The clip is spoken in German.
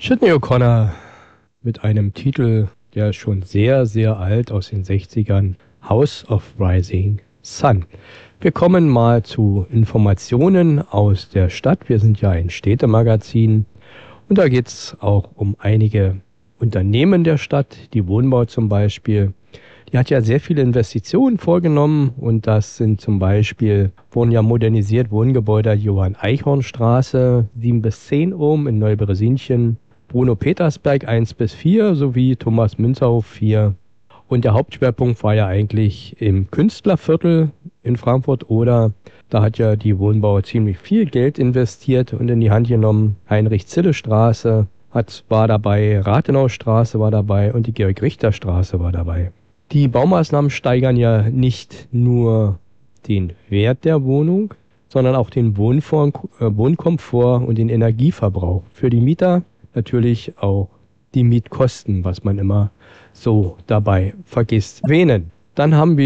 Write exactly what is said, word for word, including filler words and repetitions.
Sinéad O'Connor mit einem Titel, der ist schon sehr, sehr alt, aus den sechzigern, House of Rising Sun. Wir kommen mal zu Informationen aus der Stadt. Wir sind ja ein Städtemagazin und da geht es auch um einige Unternehmen der Stadt, die Wohnbau zum Beispiel. Die hat ja sehr viele Investitionen vorgenommen und das sind zum Beispiel, wurden ja modernisiert Wohngebäude Johann-Eichhorn-Straße sieben bis zehn Ohm in Neuberesinchen, Bruno-Petersberg eins bis vier sowie Thomas-Münzerhof vier. Und der Hauptschwerpunkt war ja eigentlich im Künstlerviertel in Frankfurt-Oder. Da hat ja die Wohnbau ziemlich viel Geld investiert und in die Hand genommen. Heinrich-Zille-Straße hat, war dabei, Rathenaustraße war dabei und die Georg-Richter-Straße war dabei. Die Baumaßnahmen steigern ja nicht nur den Wert der Wohnung, sondern auch den Wohnform, äh, Wohnkomfort und den Energieverbrauch. Für die Mieter natürlich auch die Mietkosten, was man immer so dabei vergisst. Erwähnen. Dann haben wir